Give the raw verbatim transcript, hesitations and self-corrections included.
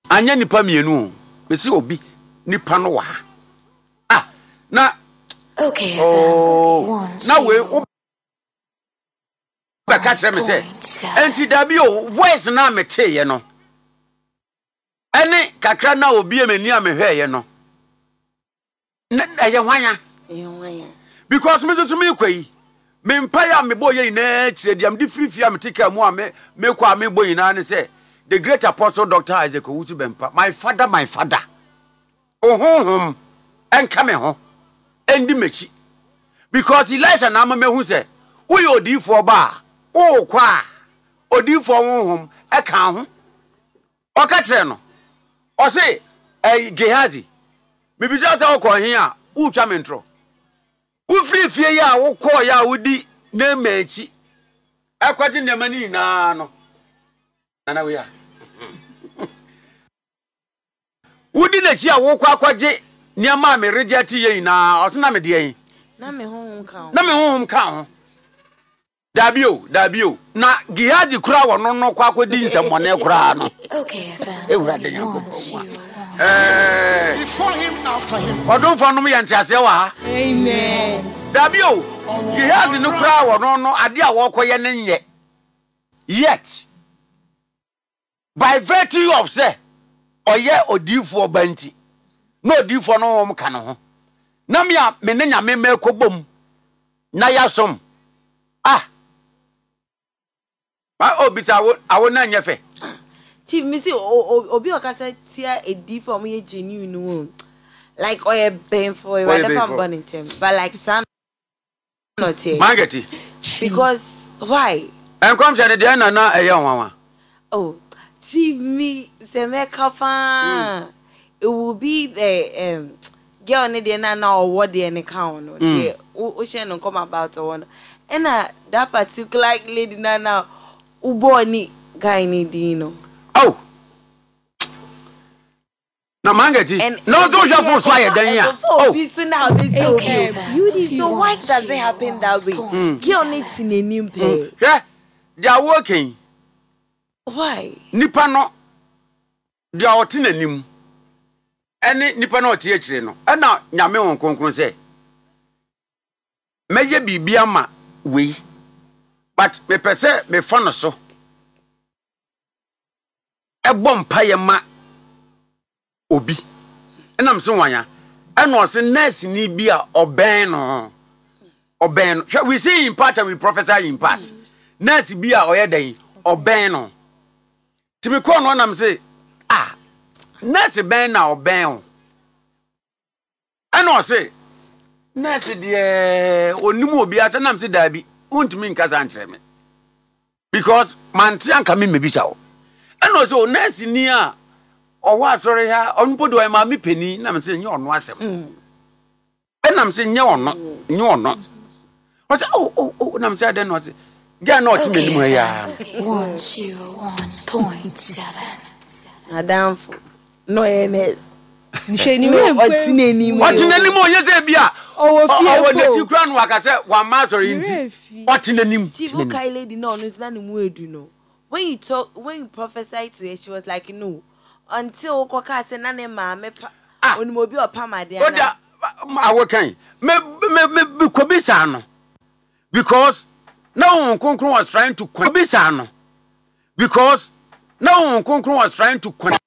anya nipa mienu me si obi nipa no wa ah na okay oh na we ba ka kire me say enti da bi o voice na me teye no ene kakra na obi emani a me hweye no na eye hwanya eye hwanya because me so me kwai me mpa ya me boye ina kire diam di free free am tika mu a me me kwa me boye ina ne say the great apostle Doctor Isaac Owusu Bempa, my father, my father. Oh, home, and come home, and the mechi. Because Elijah Nama me who say, we odi for bar, oh, qua, odi for home, a count. Or Catreno, or say, a Gehazi. Maybe just our call here, who chamentro. Who free fear ya, who call ya, woody, name mechi. I quite in the money, no. Nana we are. Wudi na chi a wo kwa kwaje niama me reject ye na osna me de yin na me honhom ka na me honhom ka ho dabio dabio na Gehazi kura wo no no kwa kwadi nsamone kura no okay ewurade yakobwa eh before him after him odon fa no me yante ase wa ha amen dabio Gehazi no kura wo no no ade a wo koye ne nye yet by virtue of say oye odifo banti no odifo no wom ka no ho na me a me ne nyame me kobom na yasom ah ba obisa wo awo na nyefe chief me say obi okasa tia edifo mo ye genuine no like oye ben for whatever born in term but like son not here mangeti because why en kom se de na na eye nwanwa oh chief me se me kafa it will be the um girl ne de na na or de ne ka no de o she no come about one and uh, that particular lady na na uboni guy ni dino oh na mangeti no do you for so ya dan ya oh so now this okay so why does it happen that way girl need tinenim pe yeah they are working why nipa no dia oti nanim ene nipa no oti akire no na nyame won konkron se meye bibia ma we but me pese me fa no so ebom paye ma obi enam se wanya ena o se nurse ni bi a oben no oben no we see in part and we prophesy in part nurse bi a oyedan oben no timi ko no nam se ah nurse ben na oben ena o se nurse de onimu obi asa nam se dabi untimi nkasa antre me because man ti anka me mebisa o ena o se o nurse ni a o wa sori ha onpodo e ma me peni nam se nye ono asem enam se nye ono nye ono o se oh oh oh nam se aden no se get no ti menimu ya one oh one point seven adamfo no ns nsheni me otinenimu otinenimu onye ze bia owo fie owo de ti kura no aka se wa ma sorry nti otinenimu tibu kai lady no no na nemu edu no when you talk when you prophesy to her she was like no until koka se na ne ma me onimo bi opamade ana oda awokan me me me kobisa no because no konkron was trying to kobisa no because no konkron was trying to